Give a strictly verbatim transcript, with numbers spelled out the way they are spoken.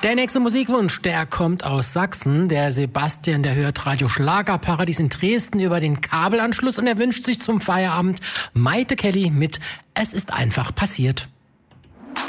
Der nächste Musikwunsch, der kommt aus Sachsen. Der Sebastian, der hört Radio Schlagerparadies in Dresden über den Kabelanschluss und er wünscht sich zum Feierabend Maite Kelly mit Es ist einfach passiert.